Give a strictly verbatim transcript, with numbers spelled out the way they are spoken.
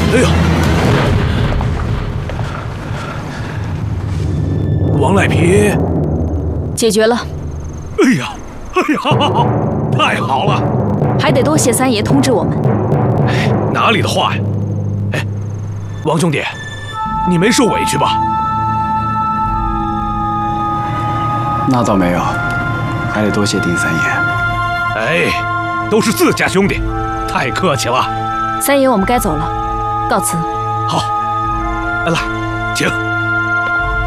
哎呀，王赖皮解决了。 哎呀，哎呀，太好了！ 还得多谢三爷通知我们。 哎，哪里的话呀！哎，王兄弟，你没受委屈吧？ 那倒没有，还得多谢丁三爷。 哎，都是自家兄弟，太客气了。 三爷，我们该走了，告辞。 好，来，请。